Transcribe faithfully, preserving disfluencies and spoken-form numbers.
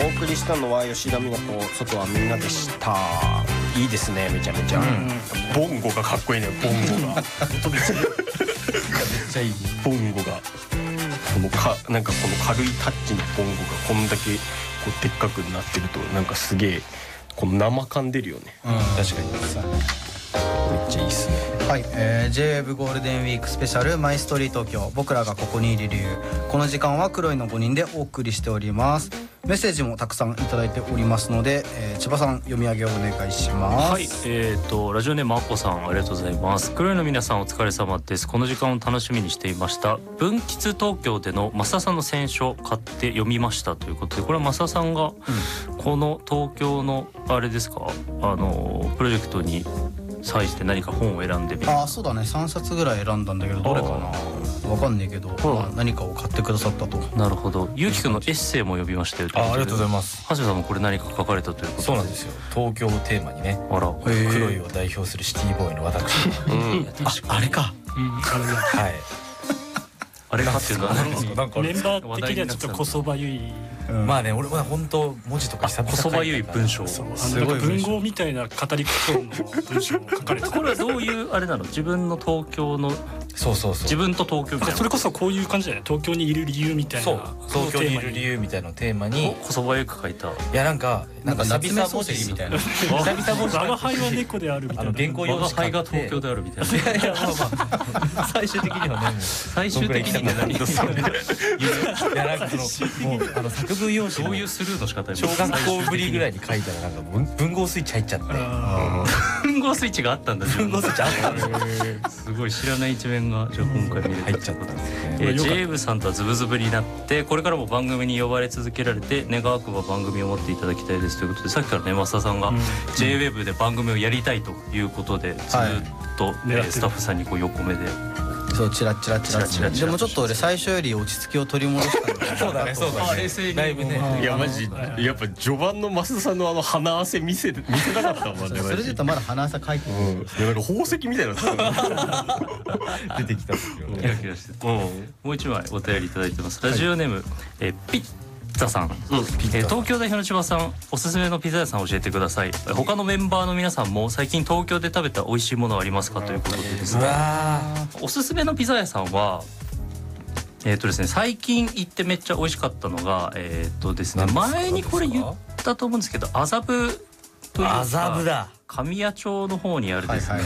お送りしたのは吉田美奈子、外はみんなでした。いいですね、めちゃめちゃ、うん、ボンゴがかっこいいね。ボンゴがめっちゃいい。ボンゴがこのかなんかこの軽いタッチのボンゴがこんだけこうでっかくなってるとなんかすげえこの生感出るよね、うん、確かにめっちゃいいっすね。 はい、えー、ジェイウェーブ ゴールデンウィークスペシャルマイストリー東京、僕らがここにいる理由。この時間は黒いのごにんでお送りしております。メッセージもたくさんいただいておりますので、えー、千葉さん読み上げをお願いします。 はい、えーとラジオネームあこさん、ありがとうございます。黒いの皆さんお疲れ様です。この時間を楽しみにしていました。文吉東京での増田さんの選書買って読みましたということで、これは増田さんがこの東京のあれですか、あのプロジェクトに際して何か本を選んでみる。 ああ、そうだね、さんさつぐらい選んだんだけどどれかなわかんないけど、まあ、何かを買ってくださったと。 なるほど。ゆうきくんのエッセイも読みましたよ。 あ, ありがとうございます。 橋田さんもこれ何か書かれたということで。 そうなんですよ、東京をテーマにね。 あら、 黒いを代表するシティボーイの私、うん、 あ, あれか、 うん、あれだはい、 あれかっていうのは何ですか。 メンバー的にはちょっとこそばゆい、 うん、まあね、俺は本当文字とか久々 こそばゆい文章、 すごい文豪みたいな語り口調の文章を書かれてこれはどういうあれなの。自分の東京の、 そうそうそう、 自分と東京みたいな、 それこそこういう感じだよね。東京にいる理由みたいな。 そう、東京にいる理由みたいなのをテーマにこそばゆく書いた。いや、なんかなんか久々文字みたいな、久々文字、 我が輩は猫であるみたいな、 原稿用紙我が輩が東京であるみたいな。いやいや、まあまあ最終的にはね、最終的には何とする。いや、なんかそのもうあの作文用紙どういうスルーの仕方。 小学校ぶりぐらいに書いたらなんか文豪スイッチ入っちゃって、 文豪スイッチがあったんだ。 文豪スイッチあったんすごい知らない一面がじゃあ今回見れ入っちゃったんですね。 えー、ジェイブさんとはズブズブになってこれからも番組に呼ばれ続けられて願わくば番組を持っていただきたいですということで、さっきからね増田さんが ジェイウェーブ で番組をやりたいということでずっと、はい、えー、スタッフさんにこう横目で。 そう、チラチラチラチラ。でもちょっと俺最初より落ち着きを取り戻したんだ。 そうだね、そうだね。 冷静にだいぶね。 いやマジやっぱ序盤の増田さんのあの鼻汗見せ見せなかったもんね。 それで言うとまだ鼻汗かいてる。 うん、いやなんか宝石みたいな出てきたんですよね。 キラキラしてて、うん、もう一枚お便りいただいてます。ラジオネーム、はい、えー、ピッピザさん、うん、えー、東京代表の千葉さん、おすすめのピザ屋さん教えてください。他のメンバーの皆さんも最近東京で食べた美味しいものはありますかということでですね、おすすめのピザ屋さんはえーとですね、最近行ってめっちゃ美味しかったのがえーとですね、前にこれ言ったと思うんですけど、麻布というか麻布だ、 神谷町の方にあるですね、